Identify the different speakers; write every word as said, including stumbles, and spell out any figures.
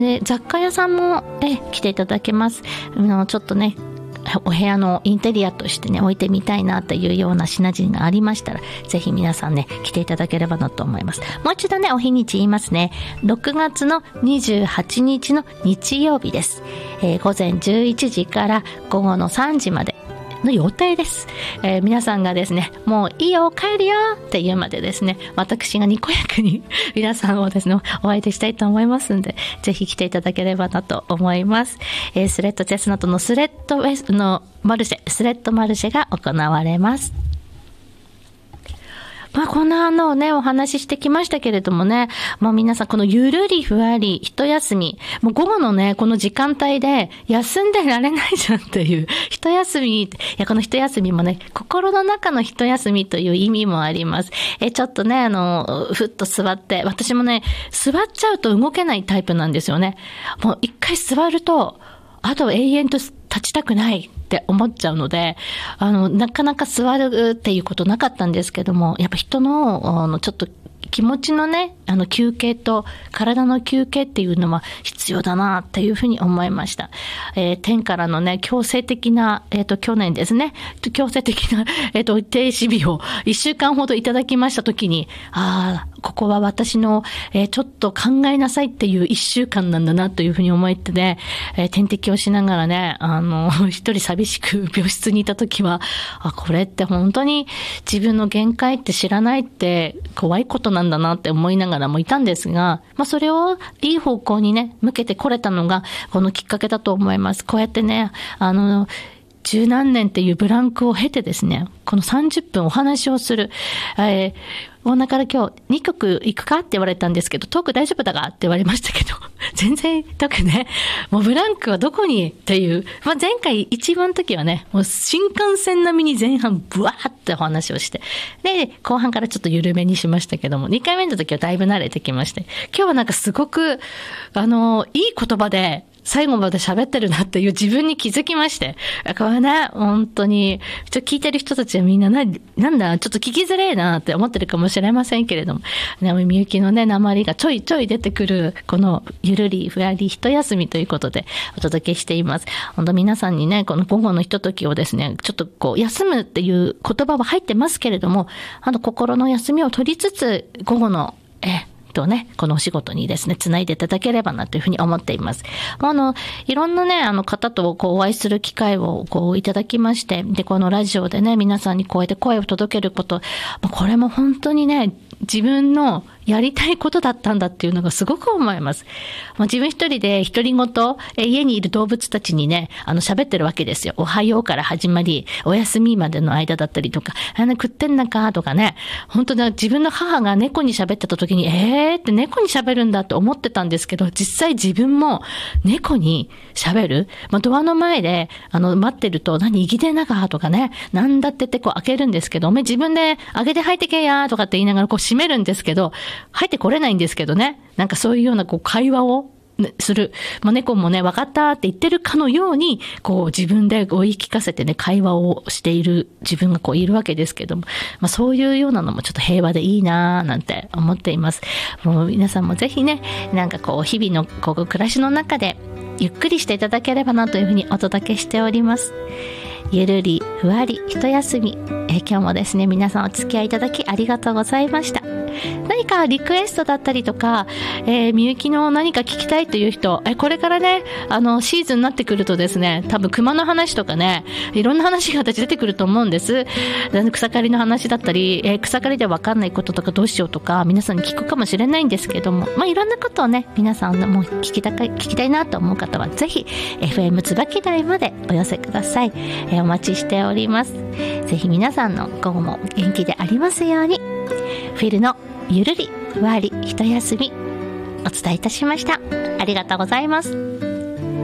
Speaker 1: で雑貨屋さんもえ来ていただけます。あのちょっとねお部屋のインテリアとしてね置いてみたいなというような品々がありましたら、ぜひ皆さんね来ていただければなと思います。もう一度ねお日にち言いますね。ろくがつのにじゅうはちにちの日曜日です。えー、午前じゅういちじから午後のさんじまでの予定です。えー、皆さんがですねもういいよ帰るよって言うまでですね、私がにこやかに皆さんをですねお相手したいと思いますので、ぜひ来ていただければなと思います。えー、スレッドチェスナットのスレッドウェスのマルシェスレッドマルシェが行われます。まあ、こんなのをねお話ししてきましたけれどもね、もう皆さんこのゆるりふわり一休み、もう午後のねこの時間帯で休んでられないじゃんっていう一休み、いやこの一休みもね心の中の一休みという意味もあります。えちょっとねあのふっと座って、私もね座っちゃうと動けないタイプなんですよね。もう一回座るとあと永遠と立ちたくないって思っちゃうので、あのなかなか座るっていうことなかったんですけども、やっぱ人のあのちょっと気持ちのねあの休憩と体の休憩っていうのは必要だなっていうふうに思いました。えー、天からのね強制的な、えー、と去年ですね強制的な、えー、と停止日をいっしゅうかんほどいただきましたときに、ああここは私の、えー、ちょっと考えなさいっていういっしゅうかんなんだなというふうに思ってね、えー、点滴をしながらねあの一人寂しく病室にいたときは、あこれって本当に自分の限界って知らないって怖いことなんだなって思いながらもいたんですが、まあ、それをいい方向にね向けてこれたのがこのきっかけだと思います。こうやってねあの十何年っていうブランクを経てですね、このさんじゅっぷんお話をする、えー、オーナーから今日にきょく行くかって言われたんですけど、トーク大丈夫だがって言われましたけど、全然特ね、もうブランクはどこにっていう、まあ、前回一番の時はね、もう新幹線並みに前半ブワーってお話をして、で、後半からちょっと緩めにしましたけども、にかいめの時はだいぶ慣れてきまして、今日はなんかすごく、あの、いい言葉で、最後まで喋ってるなっていう自分に気づきまして。これね、本当に、ちょっと聞いてる人たちはみんなな、なんだ、ちょっと聞きづれえなって思ってるかもしれませんけれども、ね、みゆきのね、訛りがちょいちょい出てくる、このゆるり、ふわり、一休みということでお届けしています。本当皆さんにね、この午後のひとときをですね、ちょっとこう、休むっていう言葉は入ってますけれども、あの、心の休みを取りつつ、午後の、え、とね、このお仕事にですね、つないでいただければなというふうに思っています。あの、いろんなね、あの方とこうお会いする機会をこういただきまして、で、このラジオでね、皆さんにこうやって声を届けること、これも本当にね、自分のやりたいことだったんだっていうのがすごく思います。もう自分一人で独り言、え家にいる動物たちにね、あの喋ってるわけですよ。おはようから始まり、お休みまでの間だったりとか、あの食ってんなかとかね、本当だ、自分の母が猫に喋ってた時に、えーって猫に喋るんだって思ってたんですけど、実際自分も猫に喋る。まあ、ドアの前で、あの、待ってると、何、生きてんなかとかね、なんだってってこう開けるんですけど、お前自分で開けて入ってけやとかって言いながらこう閉めるんですけど、入ってこれないんですけどね。なんかそういうようなこう会話をする。まあ、猫もね、分かったって言ってるかのように、こう自分でこう言い聞かせてね、会話をしている自分がこういるわけですけども、まあ、そういうようなのもちょっと平和でいいなぁなんて思っています。もう皆さんもぜひね、なんかこう日々のこう暮らしの中でゆっくりしていただければなというふうにお届けしております。ゆるりふわり一休み、え今日もですね皆さんお付き合いいただきありがとうございました。何かリクエストだったりとか、えー、みゆきの何か聞きたいという人、えこれからねあのシーズンになってくるとですね、多分熊の話とかね、いろんな話が私出てくると思うんです。草刈りの話だったり、えー、草刈りで分かんないこととかどうしようとか皆さんに聞くかもしれないんですけども、まあいろんなことをね皆さんも聞きたか聞きたいなと思う方はぜひ エフエム 椿台までお寄せください。えー、お待ちしております。ぜひ皆さんの午後も元気でありますように。フィルのゆるりふわり一休みお伝えいたしました。ありがとうございます。